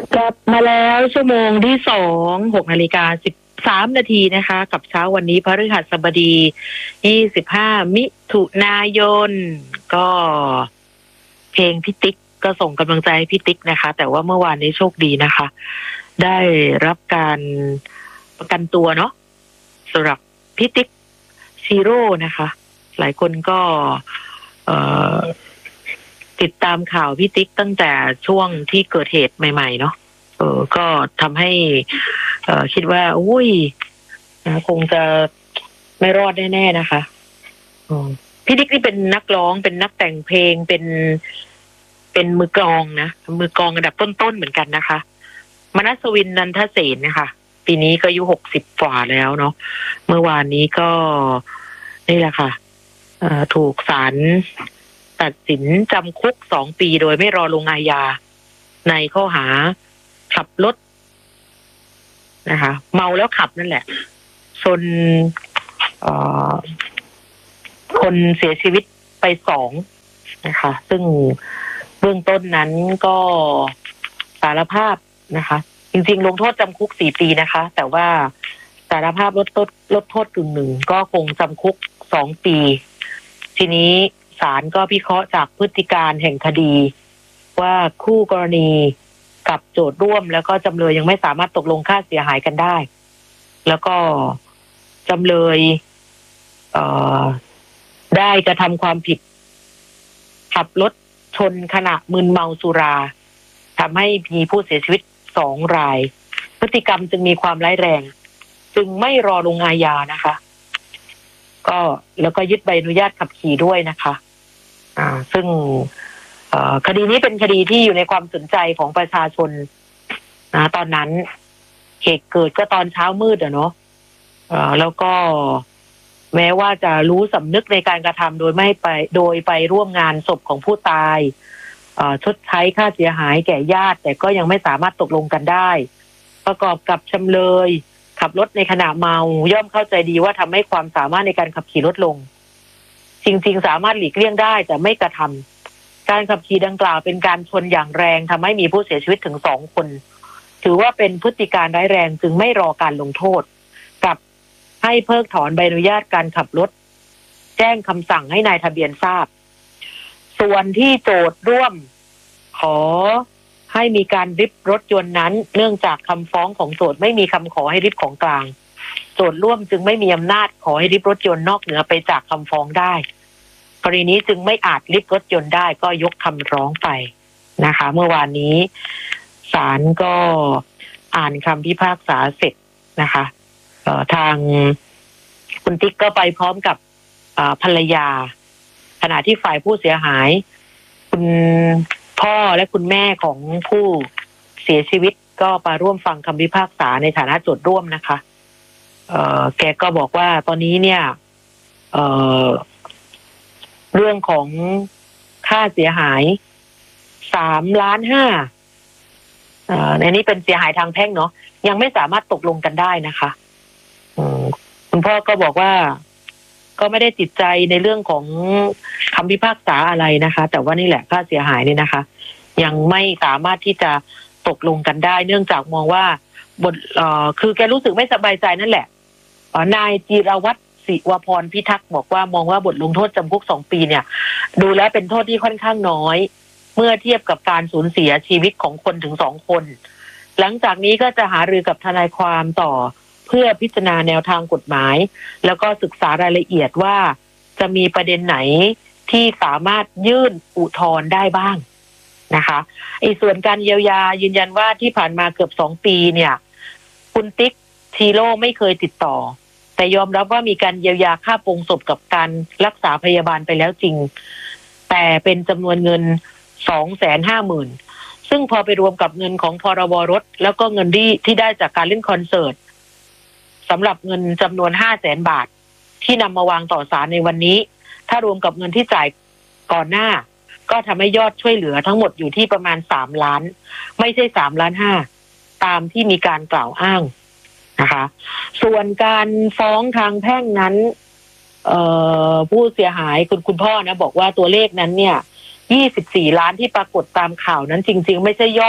กลับมาแล้วชั่วโมงที่6:13 นาทีนะคะกับเช้าวันนี้พฤหัสบดี25มิถุนายนก็เพลงพี่ติ๊กก็ส่งกำลังใจให้พี่ติ๊กนะคะแต่ว่าเมื่อวานนี้โชคดีนะคะได้รับการประกันตัวเนาะสำหรับพี่ติ๊กซีโร่นะคะหลายคนก็ติดตามข่าวพี่ติ๊กตั้งแต่ช่วงที่เกิดเหตุใหม่ๆเนาะก็ทำให้คิดว่าอุ้ยคงจะไม่รอดแน่ๆนะคะพี่ติ๊กนี่เป็นนักร้องเป็นนักแต่งเพลงเป็นมือกลองนะมือกลองระดับต้นๆเหมือนกันนะคะมนัสวินนันทเสนนะคะปีนี้ก็อายุ60 กว่าแล้วเนาะเมื่อวานนี้ก็นี่แหละค่ะถูกศาลตัดสินจำคุก2 ปีโดยไม่รอลงอาญาในข้อหาขับรถนะคะเมาแล้วขับนั่นแหละชนคนเสียชีวิตไป2นะคะซึ่งเบื้องต้นนั้นก็สารภาพนะคะจริงๆลงโทษจำคุก4 ปีนะคะแต่ว่าสารภาพลดโทษกึ่งหนึ่งก็คงจำคุก2 ปีทีนี้ศาลก็พิเคราะห์จากพฤติการแห่งคดีว่าคู่กรณีกับโจทย์ร่วมแล้วก็จำเลยยังไม่สามารถตกลงค่าเสียหายกันได้แล้วก็จำเลยได้กระทำความผิดขับรถชนขณะมึนเมาสุราทำให้มีผู้เสียชีวิต2 รายพฤติกรรมจึงมีความร้ายแรงจึงไม่รอลงอาญานะคะก็แล้วก็ยึดใบอนุญาตขับขี่ด้วยนะคะซึ่งคดีนี้เป็นคดีที่อยู่ในความสนใจของประชาชนนะตอนนั้นเหตุเกิดก็ตอนเช้ามืดเนาะแล้วก็แม้ว่าจะรู้สำนึกในการกระทำโดยไปร่วมงานศพของผู้ตายชดใช้ค่าเสียหายแก่ญาติแต่ก็ยังไม่สามารถตกลงกันได้ประกอบกับจำเลยขับรถในขณะเมาย่อมเข้าใจดีว่าทำให้ความสามารถในการขับขี่ลดลงจริงๆสามารถหลีกเลี่ยงได้แต่ไม่กระทำการขับขี่ดังกล่าวเป็นการชนอย่างแรงทำให้มีผู้เสียชีวิตถึง2 คนถือว่าเป็นพฤติการร้ายแรงจึงไม่รอการลงโทษกับให้เพิกถอนใบอนุญาตการขับรถแจ้งคำสั่งให้นายทะเบียนทราบส่วนที่โจทย์ร่วมขอให้มีการริบรถยนต์นั้นเนื่องจากคำฟ้องของโจทย์ไม่มีคำขอให้ริบของกลางโจทย์ร่วมจึงไม่มีอำนาจขอให้ริบรถยนต์นอกเหนือไปจากคำฟ้องได้กรณีนี้จึงไม่อาจริบรถยนต์ได้ก็ยกคำร้องไปนะคะเมื่อวานนี้ศาลก็อ่านคำพิพากษาเสร็จนะคะทางคุณติ๊กก็ไปพร้อมกับภรรยาขณะที่ฝ่ายผู้เสียหายคุณพ่อและคุณแม่ของผู้เสียชีวิตก็มาร่วมฟังคำพิพากษาในฐานะโจทย์ร่วมนะคะแกก็บอกว่าตอนนี้เนี่ยเรื่องของค่าเสียหาย3.5 ล้านในนี้เป็นเสียหายทางแพ่งเนาะยังไม่สามารถตกลงกันได้นะคะคุณพ่อก็บอกว่าก็ไม่ได้ติดใจในเรื่องของคำพิพากษาอะไรนะคะแต่ว่านี่แหละค่าเสียหายนี่นะคะยังไม่สามารถที่จะตกลงกันได้เนื่องจากมองว่าคือแกรู้สึกไม่สบายใจนั่นแหละนายจิรวัตรศิวพรพิทักษ์บอกว่ามองว่าบทลงโทษจำคุก2 ปีเนี่ยดูแล้วเป็นโทษที่ค่อนข้างน้อยเมื่อเทียบกับการสูญเสียชีวิตของคนถึง2 คนหลังจากนี้ก็จะหารือกับทนายความต่อเพื่อพิจารณาแนวทางกฎหมายแล้วก็ศึกษารายละเอียดว่าจะมีประเด็นไหนที่สามารถยื่นอุทธรณ์ได้บ้างนะคะส่วนการเยียวยายืนยันว่าที่ผ่านมาเกือบ2 ปีเนี่ยคุณติ๊กทีโร่ไม่เคยติดต่อแต่ยอมรับว่ามีการเยียวยาค่าปลงศพกับการรักษาพยาบาลไปแล้วจริงแต่เป็นจำนวนเงิน250,000ซึ่งพอไปรวมกับเงินของพรบรถแล้วก็เงินที่ได้จากการเล่นคอนเสิร์ตสำหรับเงินจำนวน500,000 บาทที่นำมาวางต่อศาลในวันนี้ถ้ารวมกับเงินที่จ่ายก่อนหน้าก็ทำให้ยอดช่วยเหลือทั้งหมดอยู่ที่ประมาณ3 ล้านไม่ใช่3.5 ล้านตามที่มีการกล่าวอ้างนะคะส่วนการฟ้องทางแพ่งนั้นผู้เสียหายคุณพ่อนะบอกว่าตัวเลขนั้นเนี่ย24 ล้านที่ปรากฏตามข่าวนั้นจริงๆไม่ใช่ยอด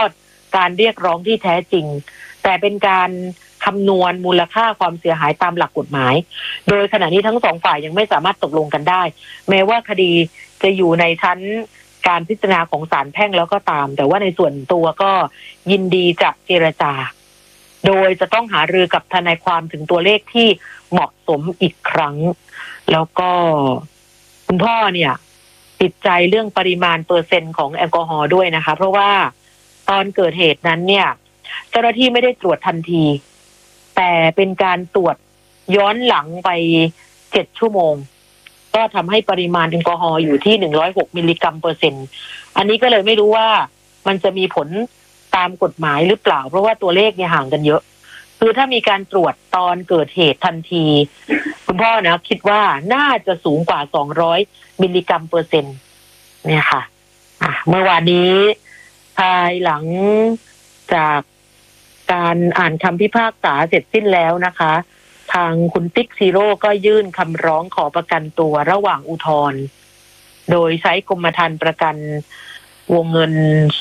การเรียกร้องที่แท้จริงแต่เป็นการคำนวณมูลค่าความเสียหายตามหลักกฎหมายโดยขณะนี้ทั้งสองฝ่ายยังไม่สามารถตกลงกันได้แม้ว่าคดีจะอยู่ในชั้นการพิจารณาของศาลแพ่งแล้วก็ตามแต่ว่าในส่วนตัวก็ยินดีจะเจรจาโดยจะต้องหารือกับทนายความถึงตัวเลขที่เหมาะสมอีกครั้งแล้วก็คุณพ่อเนี่ยติดใจเรื่องปริมาณเปอร์เซ็นต์ของแอลกอฮอล์ด้วยนะคะเพราะว่าตอนเกิดเหตุนั้นเนี่ยเจ้าหน้าที่ไม่ได้ตรวจทันทีแต่เป็นการตรวจย้อนหลังไป7 ชั่วโมงก็ทำให้ปริมาณแอลกอฮอล์อยู่ที่106 มิลลิกรัมเปอร์เซ็นต์อันนี้ก็เลยไม่รู้ว่ามันจะมีผลตามกฎหมายหรือเปล่าเพราะว่าตัวเลขเนี่ยห่างกันเยอะคือถ้ามีการตรวจตอนเกิดเหตุทันทีคุณพ่อนะคิดว่าน่าจะสูงกว่า200 มิลลิกรัมเปอร์เซ็นต์เนี่ยค่ะเมื่อวานนี้ภายหลังจากการอ่านคำพิพากษาเสร็จสิ้นแล้วนะคะทางคุณติ๊กซีโร่ก็ยื่นคำร้องขอประกันตัวระหว่างอุทธรณ์โดยใช้กรมธรรม์ประกันวงเงิน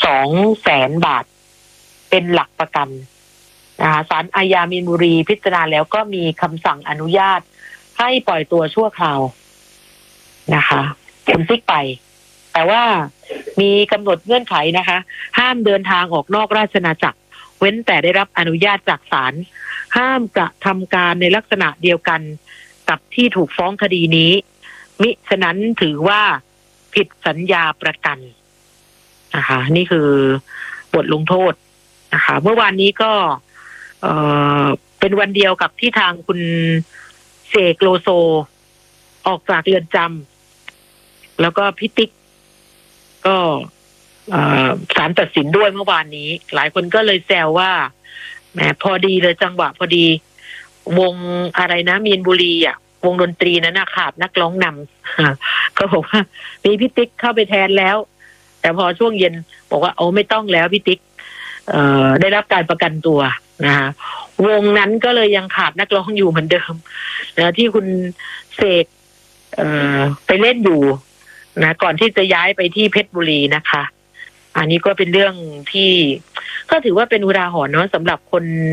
200,000 บาทเป็นหลักประกันนะคะศาลอาญามีนบุรีพิจารณาแล้วก็มีคำสั่งอนุญาตให้ปล่อยตัวชั่วคราวนะคะคุณติ๊กไปแต่ว่ามีกำหนดเงื่อนไขนะคะห้ามเดินทางออกนอกราชอาณาจักรเว้นแต่ได้รับอนุญาตจากศาลห้ามกระทำการในลักษณะเดียวกันกับที่ถูกฟ้องคดีนี้มิฉะนั้นถือว่าผิดสัญญาประกันนะคะนี่คือบทลงโทษนะคะเมื่อวานนี้ก็เป็นวันเดียวกับที่ทางคุณเสกโลโซออกจากเรือนจำแล้วก็พี่ติ๊กก็ศาลตัดสินด้วยเมื่อวานนี้หลายคนก็เลยแซวว่าแหมพอดีเลยจังหวะพอดีวงอะไรนะมีนบุรีวงดนตรีนั้นขาดนักร้องนำก็บอกว่ามีพี่ติ๊กเข้าไปแทนแล้วแต่พอช่วงเย็นบอกว่าโอ้ไม่ต้องแล้วพี่ติ๊กได้รับการประกันตัวนะคะวงนั้นก็เลยยังขาดนักร้องอยู่เหมือนเดิมนะที่คุณเสกไปเล่นอยู่นะก่อนที่จะย้ายไปที่เพชรบุรีนะคะอันนี้ก็เป็นเรื่องที่ก็ถือว่าเป็นอุทาหรณ์เนาะสำหรับ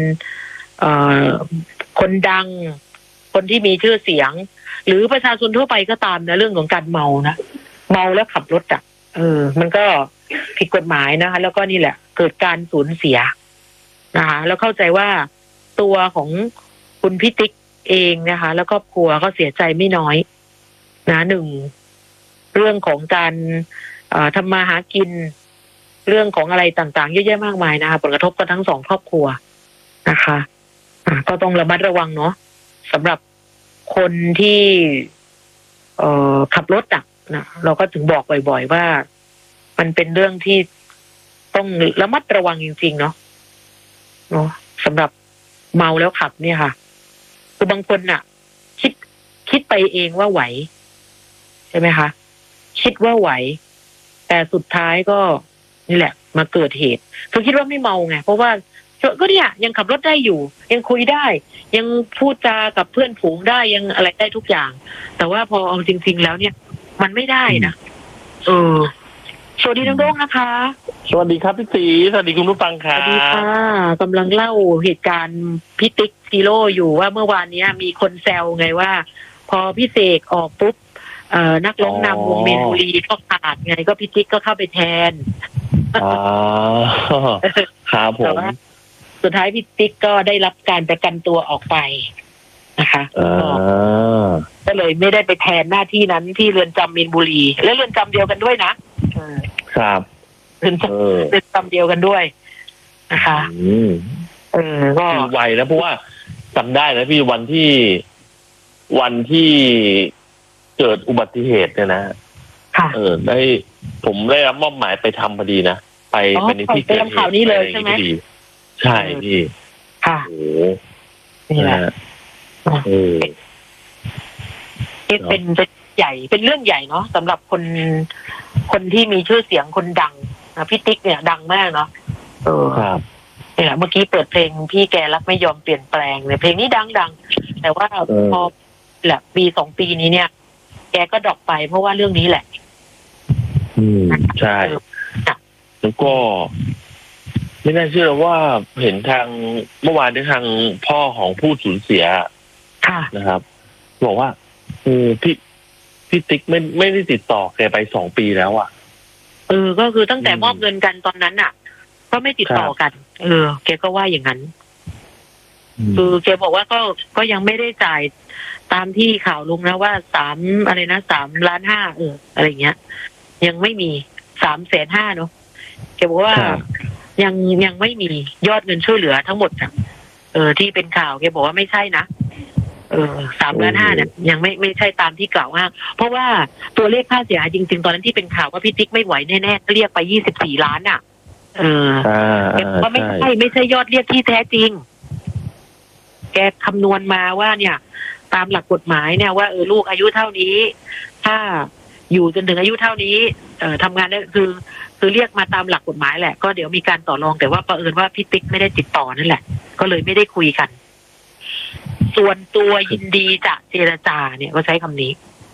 คนดังคนที่มีชื่อเสียงหรือประชาชนทั่วไปก็ตามนะเรื่องของการเมานะเมาแล้วขับรถมันก็ผิดกฎหมายนะคะแล้วก็นี่แหละเกิดการสูญเสียนะคะแล้วเข้าใจว่าตัวของคุณพิติ๊กเองนะคะแล้วครอบครัวก็เสียใจไม่น้อยนะหนึ่งเรื่องของการทำมาหากินเรื่องของอะไรต่างๆเยอะแยะมากมายนะคะผลกระทบกับทั้งสองครอบครัวนะคะก็ต้องระมัดระวังเนาะสำหรับคนที่ขับรถนะเราก็ถึงบอกบ่อยๆว่ามันเป็นเรื่องที่ต้องระมัดระวังจริงๆเนาะสำหรับเมาแล้วขับเนี่ยค่ะคือบางคนคิดไปเองว่าไหวใช่ไหมคะคิดว่าไหวแต่สุดท้ายก็นี่แหละมาเกิดเหตุคือคิดว่าไม่เมาไงเพราะว่าก็เนี่ยยังขับรถได้อยู่ยังคุยได้ยังพูดจากับเพื่อนฝูงได้ยังอะไรได้ทุกอย่างแต่ว่าพอเอาจริงๆแล้วเนี่ยมันไม่ได้นะสวัสดีน้องโด่งนะคะสวัสดีครับพี่ตีสวัสดีคุณผู้ฟังครับสวัสดีค่ะกำลังเล่าเหตุการณ์พี่ติ๊กซีโร่อยู่ว่าเมื่อวานนี้มีคนแซวไงว่าพอพี่เสกออกปุ๊บนักร้องนำวงมีนบุรีก็ขาดไงก็พี่ติ๊กก็เข้าไปแทนครับผมสุดท้ายพี่ติ๊กก็ได้รับการประกันตัวออกไปนะคะก็เลยไม่ได้ไปแทนหน้าที่นั้นที่เรือนจำมีนบุรีและเรือนจำเดียวกันด้วยนะครับเรือนจำเดียวกันด้วยนะคะก็ไวนะเพราะว่าจำได้นะพี่วันที่เกิดอุบัติเหตุเนี่ยนะผมได้รับมอบหมายไปทำพอดีนะไปในที่เกิดเหตุข่าวนี้เลยใช่ไหมใช่พี่ค่ะโอ้นี่แหละเป็นใหญ่เป็นเรื่องใหญ่เนาะสำหรับคนที่มีชื่อเสียงคนดังนะพี่ติ๊กเนี่ยดังมากเนาะครับเนี่ยเมื่อกี้เปิดเพลงพี่แกรักไม่ยอมเปลี่ยนแปลงเนี่ยเพลงนี้ดังแต่ว่าพอแหละปี2 ปีนี้เนี่ยแกก็ดรอปไปเพราะว่าเรื่องนี้แหละใช่แล้วก็ไม่น่าเชื่อว่าเห็นทางเมื่อวานได้ทางพ่อของผู้สูญเสียค่ะนะครับบอกว่าพี่ติ๊กไม่ได้ติดต่อแกไป2 ปีแล้วอ่ะก็คือตั้งแต่มอบเงินกันตอนนั้นอ่ะ ก็ไม่ติดต่อกันแกก็ว่าอย่างนั้นคือแกบอกว่าก็ยังไม่ได้จ่ายตามที่ข่าวลงนะว่า3.5 ล้านอะไรเงี้ยยังไม่มี350,000เนาะแกบอกว่ายังไม่มียอดเงินช่วยเหลือทั้งหมดอ่ะที่เป็นข่าวแกบอกว่าไม่ใช่นะ3.5 ล้านเนี่ยยังไม่ใช่ตามที่กล่าวอ้างเพราะว่าตัวเลขค่าเสียหายจริงๆตอนนั้นที่เป็นข่าวว่าพี่ติ๊กไม่ไหวแน่ๆเรียกไป24 ล้านอ่ะก็ไม่ใช่ยอดเรียกที่แท้จริงแกคำนวณมาว่าเนี่ยตามหลักกฎหมายเนี่ยว่าลูกอายุเท่านี้ถ้าอยู่จนถึงอายุเท่านี้ทำงานได้คือเรียกมาตามหลักกฎหมายแหละก็เดี๋ยวมีการต่อรองแต่ว่าเผอิญว่าพี่ติ๊กไม่ได้ติดต่อนั่นแหละก็เลยไม่ได้คุยกันส่วนตัวยินดีจะเจรจาเนี่ยก็ใช้คำนี้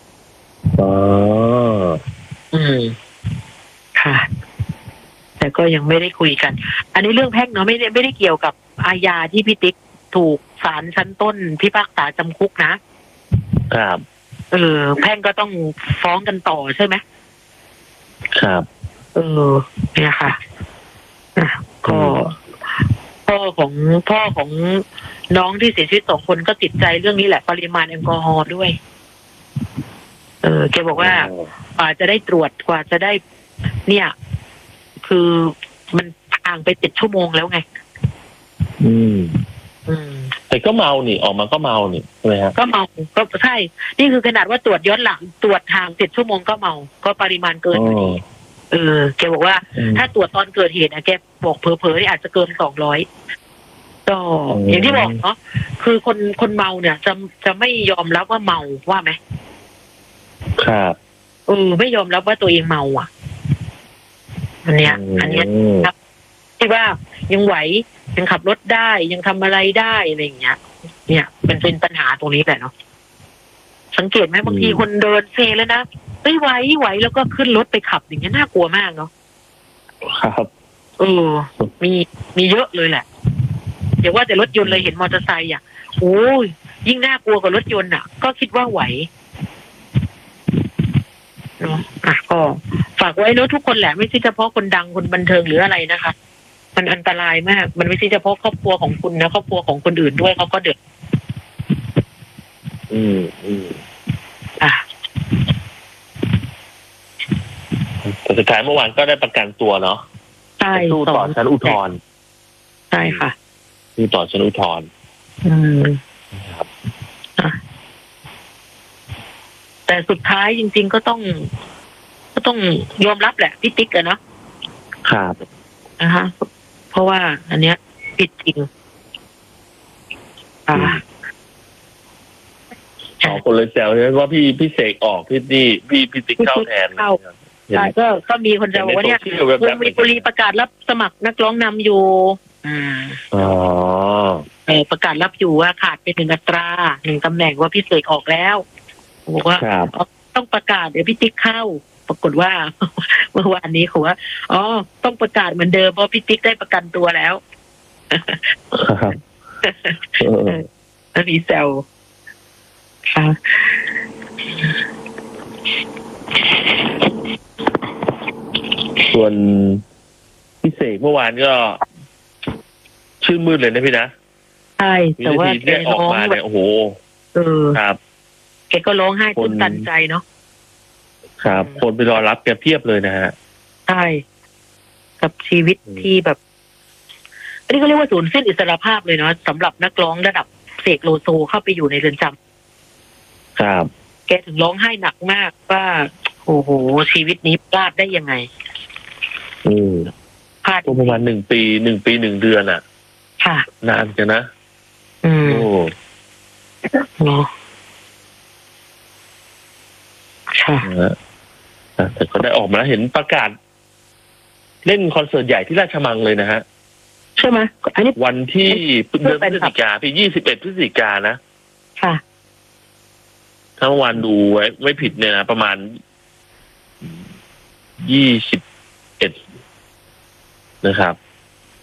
ค่ะแต่ก็ยังไม่ได้คุยกันอันนี้เรื่องแพ่งเนาะไม่ได้เกี่ยวกับอาญาที่พี่ติ๊กถูกศาลชั้นต้นพิพากษาจำคุกนะครับแพ่งก็ต้องฟ้องกันต่อใช่ไหมครับเนี่ยค่ะก็พ่อของน้องที่เสียชีวิต2 คนก็ติดใจเรื่องนี้แหละปริมาณแอลกอฮอล์ด้วยแกบอกว่ากว่าจะได้ตรวจกว่าจะได้เนี่ยคือมันห่างไป7 ชั่วโมงแล้วไงแต่ก็เมานี่ออกมาก็เมานี่ใช่ไหมครับก็เมาก็ใช่นี่คือขนาดว่าตรวจย้อนหลังตรวจห่าง7 ชั่วโมงก็เมาก็ปริมาณเกินอยู่ดีแกบอกว่าถ้าตรวจตอนเกิดเหตุนะแกบอกเผลอๆนี่อาจจะเกิน200ก็อย่างที่บอกเนาะคือคนเมาเนี่ยจะไม่ยอมรับว่าเมาว่าไหมครับไม่ยอมรับว่าตัวเองเมาอ่ะอันเนี้ยครับที่ว่ายังไหวยังขับรถได้ยังทำอะไรได้อะไรอย่างเงี้ยเนี่ยมันเป็นปัญหาตรงนี้แหละเนาะสังเกตไหมบางทีคนเดินเซแล้วนะไม่ไหวแล้วก็ขึ้นรถไปขับอย่างเงี้ยน่ากลัวมากเนาะครับมีเยอะเลยแหละอย่าว่าแต่รถยนต์เลยเห็นมอเตอร์ไซค์อ่ะโอ้ยยิ่งน่ากลัวกว่ารถยนต์อ่ะก็คิดว่าไหวเนาะก็ฝากไว้เนาะทุกคนแหละไม่ใช่เฉพาะคนดังคนบันเทิงหรืออะไรนะคะมันอันตรายมากมันไม่ใช่เฉพาะครอบครัวของคุณนะครอบครัวของคนอื่นด้วยเขาก็เดือดแต่สุดท้ายเมื่อวานก็ได้ประกันตัวเนาะใช่สู้ต่อชั้นอุทธรณ์ใช่ค่ะสู้ต่อชั้นอุทธรณ์ครับแต่สุดท้ายจริงๆก็ต้องยอมรับแหละพี่ติ๊กอะเนาะครับเพราะว่าอันเนี้ยผิดจริงคนเลยแซวเลยว่าพี่เสกออกพี่ติ๊กเข้าแทนก็มีคนแซวว่าเนี่ยวงมีบุรีประกาศรับสมัครนักร้องนำอยู่ประกาศรับอยู่ว่าขาดไป1 อัตรา1 ตำแหน่งว่าพี่เสกออกแล้วบอกว่าต้องประกาศเดี๋ยวพี่ติ๊กเข้าปรากฏว่าเมื่อวานนี้เขาว่าต้องประกาศเหมือนเดิมเพราะพี่ติ๊กได้ประกันตัวแล้วแล้วมีแซวค่ะส่วนพี่เสกเมื่อวานก็ชื่นมื่นเลยนะพี่นะใช่แต่ว่าแกออกมาเนี่ยโอ้โหครับแกก็ร้องไห้ตื้นตันใจเนาะครับคนไปรอรับแกเพียบเลยนะฮะใช่กับชีวิตที่แบบอันนี้ก็เรียกว่าสูญสิ้นอิสรภาพเลยเนาะสำหรับนักร้องระดับเสกโลโซเข้าไปอยู่ในเรือนจำครับแกถึงร้องไห้หนักมากว่าโอ้โหชีวิตนี้พลาดได้ยังไงพลาดประมาณ1 ปี 1 เดือนอ่ะค่ะนานจังนะโอ้เนาะค่ะแต่ก็ได้ออกมาแล้วเห็นประกาศเล่นคอนเสิร์ตใหญ่ที่ราชมังเลยนะฮะใช่ไหมอันนี้วันที่เดือนพฤศจิกาพี่21 พฤศจิกานะค่ะทั้งวันดูไว้ไม่ผิดเนี่ยนะประมาณ21นะครับ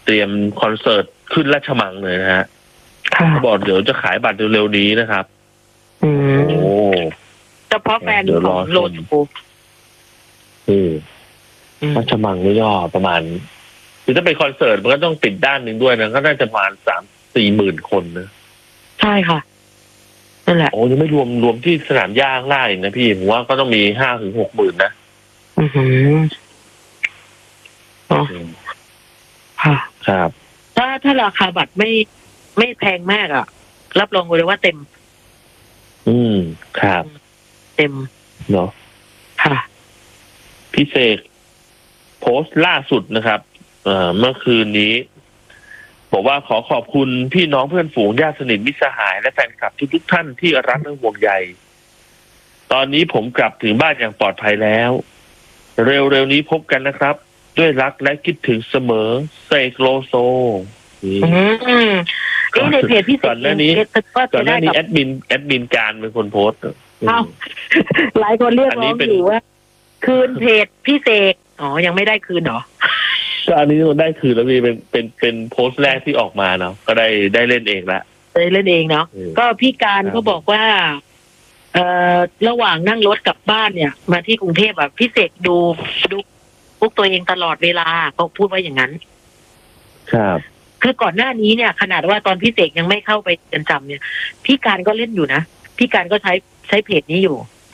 เตรียมคอนเสิร์ตขึ้นราชมังเลยนะฮะค่ะเขาบอกเดี๋ยวจะขายบัตรเร็วๆนี้นะครับอืโอ้มเฉพาะแฟนเดี๋ยวขรออง ชมโลทูอืมอืมราชมังนี่ก็ประมาณคือถ้าเป็นคอนเสิร์ตมันก็ต้องปิดด้านหนึ่งด้วยนะก็น่าจะประมาณ3-4 หมื่นคนนะใช่ค่ะนั่นแหละโอ้ยังไม่รวมที่สนามหญ้าข้างล่างอีกนะพี่ผมว่าก็ต้องมี5-6 หมื่นนะอือหืออ๋ออืมค่ะครับถ้าราคาบัตรไม่แพงมากอ่ะ รับรองเลยว่าเต็มอืมครับเต็มเนาะค่ะพี่เสกโพสต์ล่าสุดนะครับเมื่อคืนนี้ บอกว่าขอขอบคุณพี่น้องเพื่อนฝูงญาติสนิทมิตรสหายและแฟนคลับทุกท่านที่รักและห่วงใยตอนนี้ผมกลับถึงบ้านอย่างปลอดภัยแล้ว เร็วๆนี้พบกันนะครับ ด้วยรักและคิดถึงเสมอเสกโลโซนี่นี่ในเพจพี่เสกก่อนหน้านี้ก็ก่อจะนหได้น้านี้กับแอดมินการเป็นคนโพสต์อ้าวหลายคนเรียกอันร้นี้องเป็นอยู่ว่า คืนเพจพี่เสกอ๋อยังไม่ได้คืนเหรอก็อันนี้ได้คืนแล้วพี่เป็นโพสต์แรกที่ออกมาเนาะก็ได้เล่นเองละได้เล่นเองเนาะ ก็พี่การครับก็บอกว่า ระหว่างนั่งรถกลับบ้านเนี่ย มาที่กรุงเทพแบบพี่เสกดูพวกตัวเองตลอดเวลาเขาพูดว่าอย่างนั้นครับคือก่อนหน้านี้เนี่ย ขนาดว่าตอนพี่เสกยังไม่เข้าไปเรือนจำเนี่ย พี่การก็เล่นอยู่นะพี่การก็ใช้เพจนี้อยู่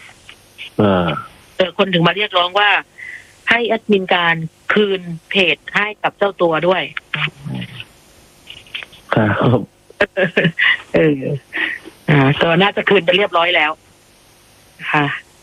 คนถึงมาเรียกร้องว่า ให้แอดมินการคืนเพจให้กับเจ้าตัวด้วยครับก็น่าจะคืนไปเรียบร้อยแล้ว ค่ะ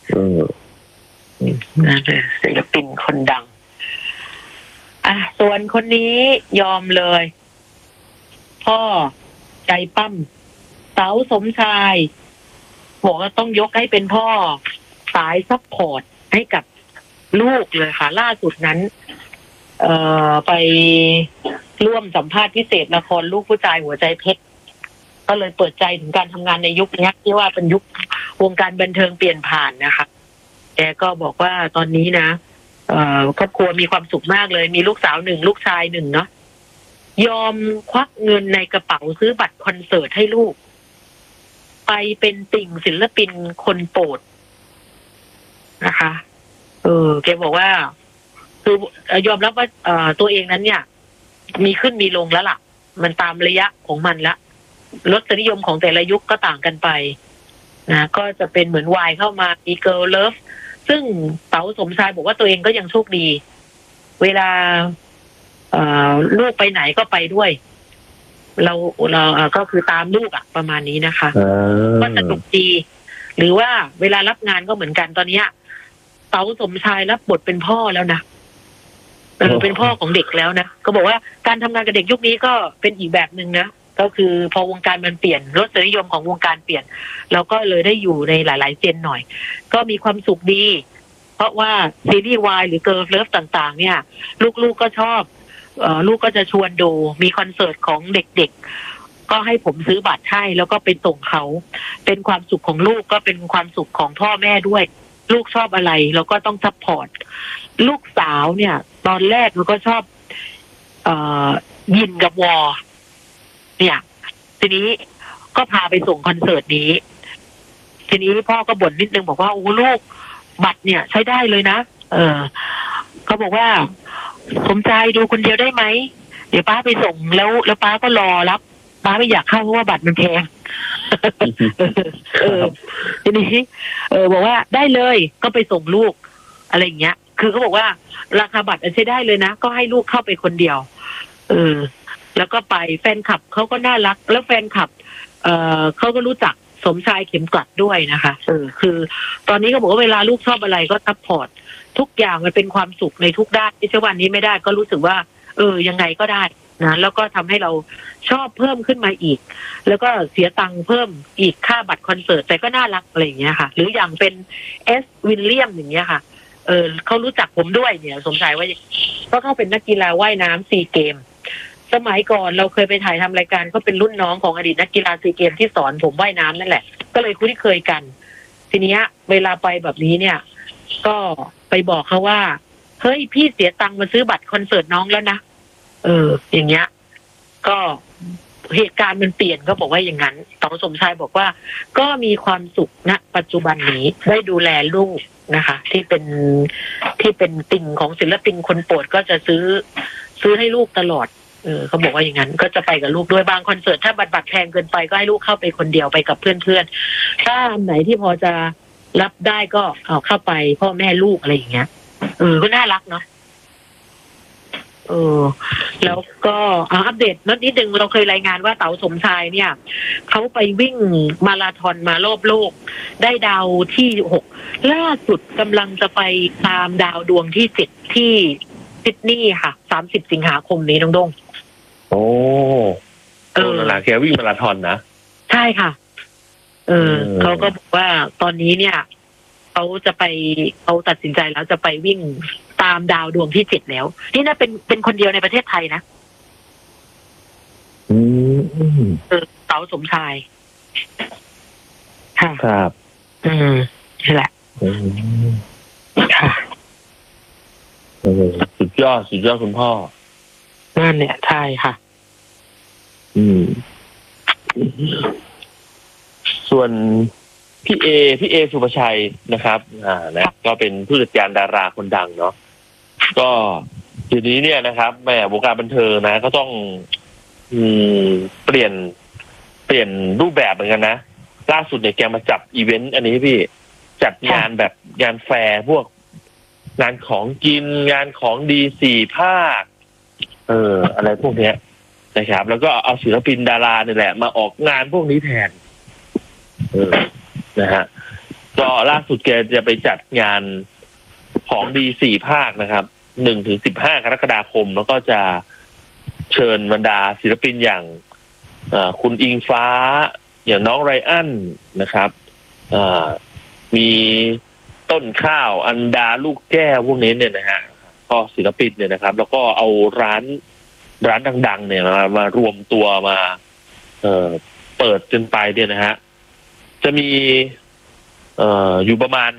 น่าจะศิลปินคนดัง ส่วนคนนี้ยอมเลย พ่อใจปั้มเต๋าสมชายบอกว่าต้องยกให้เป็นพ่อสายซัพพอร์ตให้กับลูกเลยค่ะ ล่าสุดนั้น ไปร่วมสัมภาษณ์พิเศษละครลูกผู้ชายหัวใจเพชรก็เลยเปิดใจถึงการทำงานในยุคนี้ที่ว่าเป็นยุควงการบันเทิงเปลี่ยนผ่านนะคะแกก็บอกว่าตอนนี้นะครอบครัวมีความสุขมากเลย มีลูกสาว1ลูกชาย1เนาะยอมควักเงินในกระเป๋าซื้อบัตรคอนเสิร์ตให้ลูก ไปเป็นติ่งศิลปินคนโปรดนะคะแกบอกว่าคือยอมรับว่าตัวเองนั้นเนี่ย มีขึ้นมีลงแล้วล่ะ มันตามระยะของมันละรสนิยมของแต่ละยุคก็ต่างกันไปนะก็จะเป็นเหมือนวายเข้ามามีเกิร์ลเลิฟซึ่งเต๋าสมชายบอกว่าตัวเองก็ยังโชคดี เวลาลูกไปไหนก็ไปด้วย เราก็คือตามลูกประมาณนี้นะคะก็สนุกดีหรือว่าเวลารับงานก็เหมือนกันตอนนี้เต๋าสมชายรับบทเป็นพ่อแล้วนะเป็นพ่อของเด็กแล้วนะก็บอกว่าการทำงานกับเด็กยุคนี้ก็เป็นอีกแบบหนึ่งนะก็คือพอวงการมันเปลี่ยนรสนิยมของวงการเปลี่ยนเราก็เลยได้อยู่ในหลายๆเจนหน่อยก็มีความสุขดี เพราะว่าซีรีส์วายหรือเกิร์ลเลิฟต่างๆเนี่ยลูกๆก็ชอบลูกก็จะชวนดูมีคอนเสิร์ตของเด็กๆก็ให้ผมซื้อบัตรให้แล้วก็ไปส่งเขาเป็นความสุขของลูกก็เป็นความสุขของพ่อแม่ด้วยลูกชอบอะไรเราก็ต้องซัพพอร์ตลูกสาวเนี่ยตอนแรกมันก็ชอบยินกับวอเนี่ยทีนี้ก็พาไปส่งคอนเสิร์ตนี้ทีนี้พ่อก็บ่นนิดนึงบอกว่าโอ้ลูกบัตรเนี่ยใช้ได้เลยนะเขาบอกว่าสมใจดูคนเดียวได้ไหมเดี๋ยวป้าไปส่งแล้วป้าก็รอรับป้าไม่อยากเข้าเพราะว่าบัตรมันแพง ทีนี้บอกว่าได้เลยก็ไปส่งลูกอะไรอย่างเงี้ยคือเขาบอกว่าราคาบัตรใช้ได้เลยนะก็ให้ลูกเข้าไปคนเดียวแล้วก็ไปแฟนคลับเขาก็น่ารักแล้วแฟนคลับเขาก็รู้จักสมชายเข็มกลัดด้วยนะคะคือตอนนี้ก็บอกว่าเวลาลูกชอบอะไรก็ซัพพอร์ตทุกอย่างมันเป็นความสุขในทุกด้านที่วันนี้ไม่ได้ก็รู้สึกว่ายังไงก็ได้นะแล้วก็ทำให้เราชอบเพิ่มขึ้นมาอีกแล้วก็เสียตังค์เพิ่มอีกค่าบัตรคอนเสิร์ตแต่ก็น่ารักอะไรอย่างเงี้ยค่ะหรืออย่างเป็นวิลเลียมอย่างเงี้ยค่ะเขารู้จักผมด้วยเนี่ยสมชายว่าก็เขาเป็นนักกีฬาว่ายน้ำซีเกมสมัยก่อนเราเคยไปถ่ายทำรายการก็เป็นรุ่นน้องของอดีตนักกีฬาซีเกมที่สอนผมว่ายน้ำนั่นแหละก็เลยคุ้นเคยกันทีนี้เวลาไปแบบนี้เนี่ยก็ไปบอกเขาว่าเฮ้ยพี่เสียตังค์มาซื้อบัตรคอนเสิร์ตน้องแล้วนะอย่างเงี้ยก็เหตุการณ์มันเปลี่ยนก็บอกว่าอย่างนั้นเต๋าสมชายบอกว่าก็มีความสุขณปัจจุบันนี้ได้ดูแลลูกนะคะ ที่เป็นติ่งของศิลปินคนโปรดก็จะซื้อให้ลูกตลอดเขาบอกว่าอย่างนั้นก็จะไปกับลูกด้วยบางคอนเสิร์ตถ้าบัตรแพงเกินไปก็ให้ลูกเข้าไปคนเดียวไปกับเพื่อนๆถ้าอันไหนที่พอจะรับได้ก็เอาเข้าไปพ่อแม่ลูกอะไรอย่างเงี้ยก็น่ารักเนาะแล้วก็อัปเดตนิดนึงเราเคยรายงานว่าเต๋าสมชายเนี่ยเขาไปวิ่งมาราธอนมารอบโลกได้ดาวที่6ล่าสุดกำลังจะไปตามดาวดวงที่7ที่ซิดนีย์ค่ะ30 สิงหาคมนี้น้องดงนั่นแหละแกวิ่งมาราธอนนะใช่ค่ะเขาก็บอกว่าตอนนี้เนี่ยเขาตัดสินใจแล้วจะไปวิ่งตามดาวดวงที่7แล้วนี่น่าเป็นคนเดียวในประเทศไทยนะเต๋าสมชายค่ะครับนี่แหละค่ะสุดยอดคุณพ่อนั่นเนี่ยใช่ค่ะส่วนพี่เอสุภชัยนะครับก็เป็นผู้จัดการดาราคนดังเนาะก็ทีนี้เนี่ยนะครับแม่วงการบันเทิงนะก็ต้องเปลี่ยนรูปแบบเหมือนกันนะล่าสุดเนี่ยแกมาจับอีเวนต์อันนี้พี่จัดงานแบบงานแฟร์พวกงานของกินงานของดี4 ภาคอะไรพวกเนี้ยนะครับแล้วก็เอาศิลปินดาราเนี่ยแหละมาออกงานพวกนี้แทนนะฮะก็ล่าสุดแกจะไปจัดงานของดี4 ภาคนะครับ1-15 กรกฎาคมแล้วก็จะเชิญบรรดาศิลปินอย่างคุณอิงฟ้าอย่างน้องไรอันนะครับมีต้นข้าวอันดาลูกแก้วพวกนี้เนี่ยนะฮะก็ศิลปินเนี่ยนะครับแล้วก็เอาร้านดังๆเนี่ยมารวมตัวมาเปิดจนไปเนี่ยนะฮะจะมีอยู่ประมาณ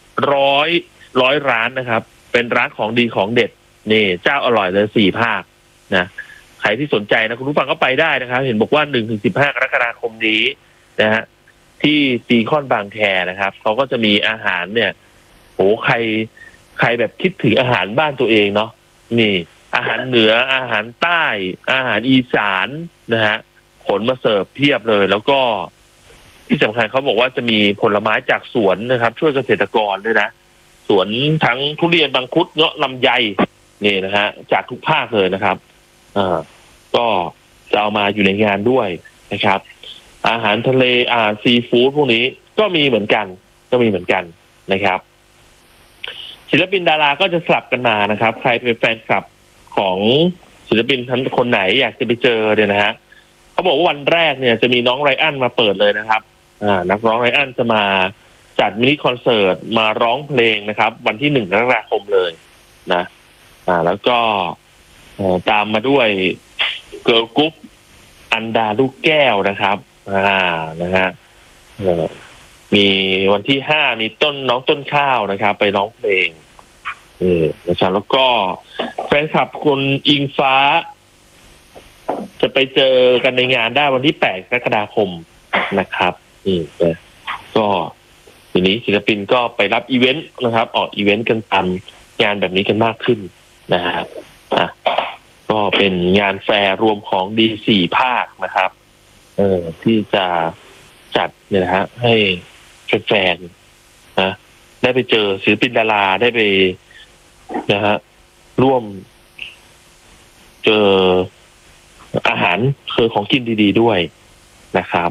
100 ร้านนะครับเป็นร้านของดีของเด็ดนี่เจ้าอร่อยเลย4 ภาคนะใครที่สนใจนะคุณผู้ฟังก็ไปได้นะครับเห็นบอกว่า1-15 กรกฎาคมนี้นะฮะที่ซีคอนบางแคนะครับเขาก็จะมีอาหารเนี่ยโหใครแบบคิดถึงอาหารบ้านตัวเองเนาะนี่อาหารเหนืออาหารใต้อาหารอีสานนะฮะขนมาเสิร์ฟเพียบเลยแล้วก็ที่สำคัญเขาบอกว่าจะมีผลไม้จากสวนนะครับช่วยเกษตรกรด้วยนะสวนทั้งทุเรียนมังคุดเงาะลำไยนี่นะฮะจากทุกภาคเลยนะครับก็จะเอามาอยู่ในงานด้วยนะครับอาหารทะเลอาหารซีฟู้ดพวกนี้ก็มีเหมือนกันนะครับศิลปินดาราก็จะสลับกันมานะครับใครเป็นแฟนคลับของศิลปินท่านคนไหนอยากจะไปเจอเนี่ยนะฮะเขาบอกว่าวันแรกเนี่ยจะมีน้องไรอันมาเปิดเลยนะครับนักร้องไรอันจะมาจัดมินิคอนเสิร์ตมาร้องเพลงนะครับวันที่1 กรกฎาคมเลยนะแล้วก็ตามมาด้วยเกิร์ลกรุ๊ปอันดาลูกแก้วนะครับนะฮะมีวันที่5มีน้องต้นข้าวนะครับไปร้องเพลงนะครับแล้วก็แฟนคลับคุณอิงฟ้าจะไปเจอกันในงานได้วันที่8 กรกฎาคมนะครับก็ทีนี้ศิลปินก็ไปรับอีเวนต์นะครับออกอีเวนต์กันตามงานแบบนี้กันมากขึ้นนะครับก็เป็นงานแฟร์รวมของดี4 ภาคนะครับที่จะจัดเนี่ยนะฮะให้แฟนๆนะได้ไปเจอศิลปินดาราได้ไปนะฮะร่วมเจออาหารคือของกินดีๆด้วยนะครับ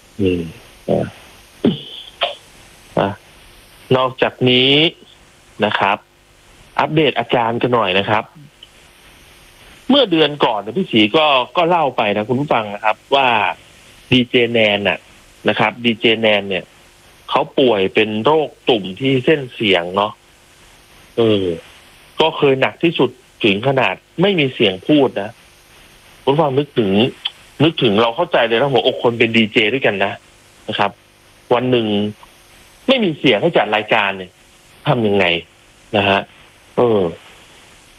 นอกจากนี้นะครับอัปเดตอาการกันหน่อยนะครับเมื่อเดือนก่อนพี่ศรีก็เล่าไปนะคุณผู้ฟังนะครับว่าดีเจแนนนะครับดีเจแนนเนี่ยเขาป่วยเป็นโรคตุ่มที่เส้นเสียงเนาะก็เคยหนักที่สุดถึงขนาดไม่มีเสียงพูดนะคุณผู้ฟังนึกถึงเราเข้าใจเลยนะหัวอกคนเป็นดีเจด้วยกันนะครับวันหนึ่งไม่มีเสียงให้จัดรายการเนี่ยทำยังไงนะฮะ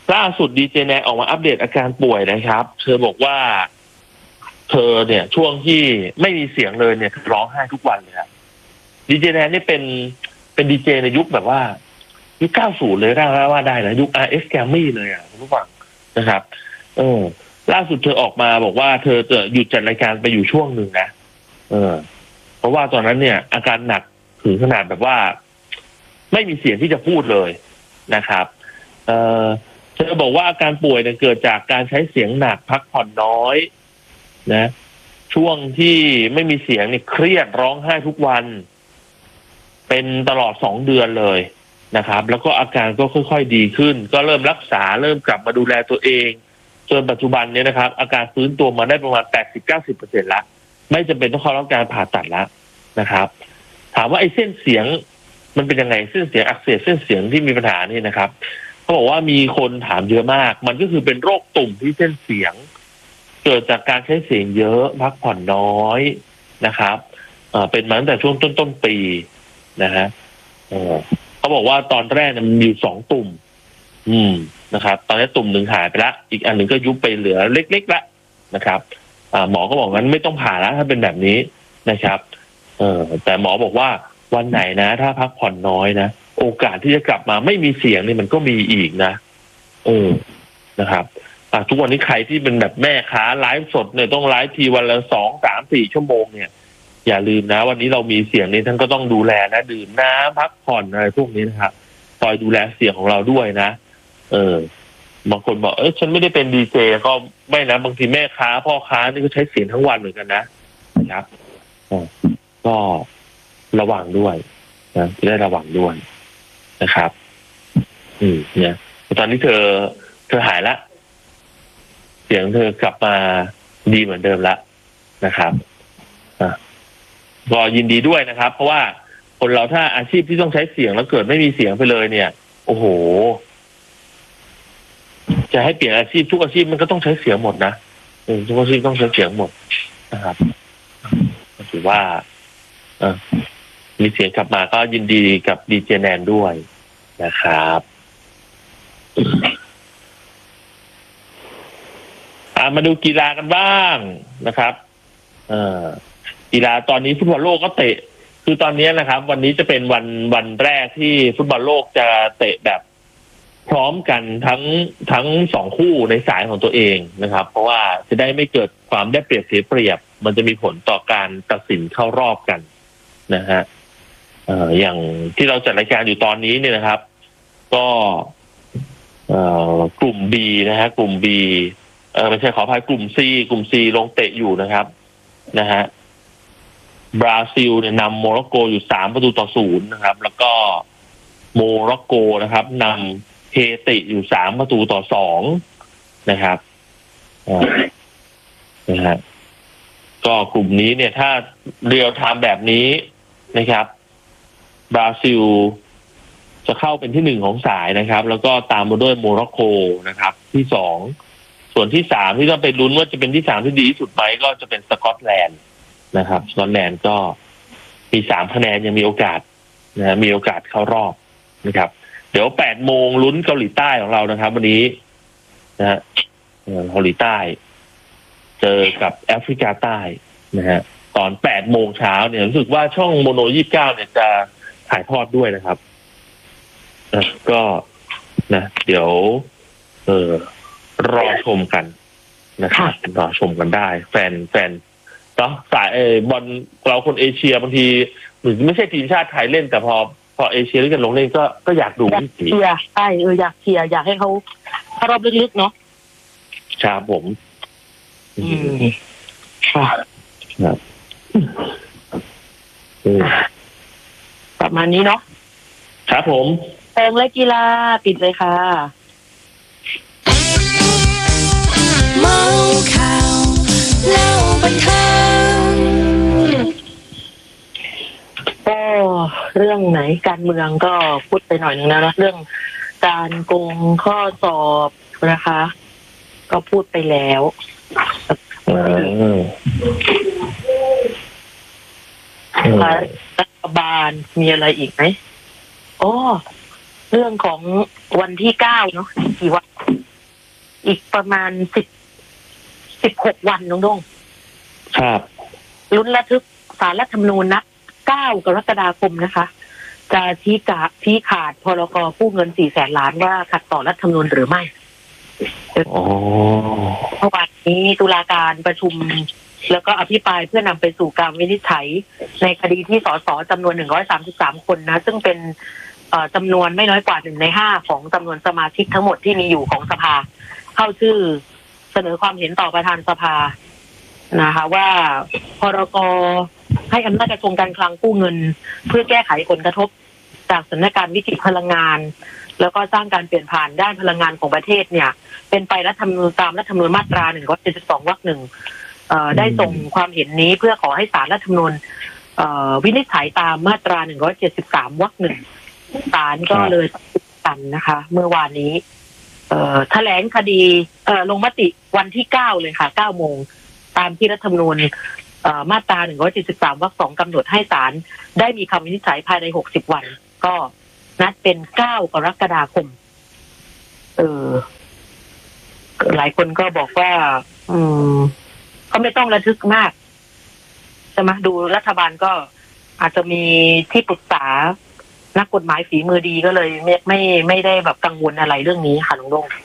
ล่าสุดดีเจแนนออกมาอัปเดตอาการป่วยนะครับเธอบอกว่าเธอเนี่ยช่วงที่ไม่มีเสียงเลยเนี่ยร้องไห้ทุกวันเลยครับดีเจแนนนี่เป็นดีเจในยุคแบบว่ายุค90เลยว่าได้นะยุค RS Grammy เลยอ่ะทุกฝั่งนะครับล่าสุดเธอออกมาบอกว่าเธอจะหยุดจัดรายการไปอยู่ช่วงหนึ่งนะเพราะว่าตอนนั้นเนี่ยอาการหนักถึงขนาดแบบว่าไม่มีเสียงที่จะพูดเลยนะครับเธอบอกว่าอาการป่วยเนี่ยเกิดจากการใช้เสียงหนักพักผ่อนน้อยนะช่วงที่ไม่มีเสียงเนี่ยเครียดร้องไห้ทุกวันเป็นตลอด2 เดือนเลยนะครับแล้วก็อาการก็ค่อยๆดีขึ้นก็เริ่มรักษาเริ่มกลับมาดูแลตัวเองจนปัจจุบันเนี่ยนะครับอาการฟื้นตัวมาได้ประมาณ 80-90% ละไม่จำเป็นต้องเข้ารับการผ่าตัดแล้วนะครับถามว่าไอ้เส้นเสียงมันเป็นยังไงเส้นเสียงอักเสบเส้นเสียงที่มีปัญหานี่นะครับเขาบอกว่ามีคนถามเยอะมากมันก็คือเป็นโรคตุ่มที่เส้นเสียงเกิดจากการใช้เสียงเยอะพักผ่อนน้อยนะครับเป็นมาตั้งแต่ช่วงต้นปีนะฮะเขาบอกว่าตอนแรกมันมี2 ตุ่มนะครับตอนนี้ตุ่มหนึ่งหายไปละอีกอันหนึ่งก็ยุบไปเหลือเล็กๆละนะครับหมอก็บอกงั้นไม่ต้องผ่าแล้วถ้าเป็นแบบนี้นะครับแต่หมอบอกว่าวันไหนนะถ้าพักผ่อนน้อยนะโอกาสที่จะกลับมาไม่มีเสียงนี่มันก็มีอีกนะนะครับทุกวันนี้ใครที่เป็นแบบแม่ค้าไลฟ์สดเนี่ยต้องไลฟ์ทีวันละ2-3-4 ชั่วโมงเนี่ยอย่าลืมนะวันนี้เรามีเสียงนี้ท่านก็ต้องดูแลนะดื่มน้ำพักผ่อนอะไรพวกนี้นะครับคอยดูแลเสียงของเราด้วยนะบางคนบอกฉันไม่ได้เป็นดีเจก็ไม่นะบางทีแม่ค้าพ่อค้านี่ก็ใช้เสียงทั้งวันเหมือนกันนะครับก็ระวังด้วยนะจะได้ระวังด้วยนะครับเนี่ยตอนนี้เธอหายละเสียงเธอกลับมาดีเหมือนเดิมละนะครับก็ยินดีด้วยนะครับเพราะว่าคนเราถ้าอาชีพที่ต้องใช้เสียงแล้วเกิดไม่มีเสียงไปเลยเนี่ยโอ้โหจะให้เปลี่ยนอาชีพทุกอาชีพมันก็ต้องใช้เสียงหมดนะทุกอาชีพต้องใช้เสียงหมดนะครับถือว่ามีเสียงกลับมาก็ยินดีกับดีเจแนนด้วยนะครับมาดูกีฬากันบ้างนะครับกีฬาตอนนี้ฟุตบอลโลกก็เตะคือตอนนี้นะครับวันนี้จะเป็นวันแรกที่ฟุตบอลโลกจะเตะแบบพร้อมกันทั้ง2 คู่ในสายของตัวเองนะครับเพราะว่าจะได้ไม่เกิดความได้เปรียบเสียเปรียบมันจะมีผลต่อการตัดสินเข้ารอบกันนะฮะอย่างที่เราจัดรายการอยู่ตอนนี้เนี่ยนะครับก็กลุ่ม B นะฮะกลุ่ม B ไม่ใช่ขออภัยกลุ่ม C ลงเตะอยู่นะครับนะฮะบราซิลเนี่ยนำโมร็อกโกอยู่3-0นะครับแล้วก็โมร็อกโกนะครับนำเฮติอยู่3-2นะครับนะฮะก็กลุ่มนี้เนี่ยถ้าเรียลไทม์แบบนี้นะครับบราซิลจะเข้าเป็นที่1ของสายนะครับแล้วก็ตามมาด้วยโมร็อกโกนะครับที่2ส่วนที่3ที่ต้องไปลุ้นว่าจะเป็นที่3ที่ดีที่สุดไหมก็จะเป็นสกอตแลนด์นะครับสกอตแลนด์ก็มี3 คะแนนยังมีโอกาสนะมีโอกาสเข้ารอบนะครับเดี๋ยว8 โมงลุ้นเกาหลีใต้ของเรานะครับวันนี้นะฮะเกาหลีใต้เจอกับแอฟริกาใต้นะฮะตอน8 โมงเช้าเนี่ยรู้สึกว่าช่องโมโน29เนี่ยจะถ่ายทอดด้วยนะครับก็นะเดี๋ยวรอชมกันนะครับรอชมกันได้แฟนเนาะสายบอลเราคนเอเชียบางทีหรือไม่ใช่ทีมชาติไทยเล่นแต่พอเอเชียเล่นกันลงเล่นก็อยากดูที่สีใช่อยากเชียร์อยากให้เขาเข้ารอบลึกๆเนาะครับผมครับประมาณนี้เนาะครับผมเพลงและกีฬาปิดเลยค่ะเมาข่าวเล่าบันเทิงก็เรื่องไหนการเมืองก็พูดไปหน่อยนึงแล้วนะเรื่องการโกงข้อสอบนะคะก็พูดไปแล้วรัฐบาลมีอะไรอีกไหมอ๋อเรื่องของวันที่9เนาะกี่วันอีกประมาณ16 วันน้องดงครับลุ้นระทึกศาลรัฐธรรมนูญนัด9 กรกฎาคมนะคะ จะชี้ขาดพรก.กู้เงิน400,000 ล้านว่าขัดต่อรัฐธรรมนูญหรือไม่อ๋อเมื่อวานนี้ตุลาการประชุมแล้วก็อภิปรายเพื่อนำไปสู่การวินิจฉัยในคดีที่สสจำนวน133 คนนะซึ่งเป็นจำนวนไม่น้อยกว่า1 ใน 5ของจำนวนสมาชิกทั้งหมดที่มีอยู่ของสภาเข้าชื่อเสนอความเห็นต่อประธานสภานะคะว่าพรก.ให้อำนาจกระทรวงการคลังกู้เงินเพื่อแก้ไขผลกระทบจากสถานการณ์วิกฤตพลังงานแล้วก็สร้างการเปลี่ยนผ่านด้านพลังงานของประเทศเนี่ยเป็นไปรัฐธรรมนูญตามรัฐธรรมนูญมาตรา172 วรรค 1ได้ส่งความเห็นนี้เพื่อขอให้ศาลรัฐธรรมนูญวินิจฉัยตามมาตรา173 วรรค 1ศาลก็เลยตัดนะคะ เมื่อวานนี้แถลงคดีลงมติวันที่9เลยค่ะ9 โมงตามที่รัฐธรรมนูญมาตรา173 วรรค 2กำหนดให้ศาลได้มีคำวินิจฉัยภายใน60 วันก็นัดเป็น9 กรกฎาคมหลายคนก็บอกว่าเขาไม่ต้องระทึกมากใช่ไหมดูรัฐบาลก็อาจจะมีที่ปรึกษานักกฎหมายฝีมือดีก็เลยไม่ได้แบบกังวลอะไรเรื่องนี้ค่ะลุงดง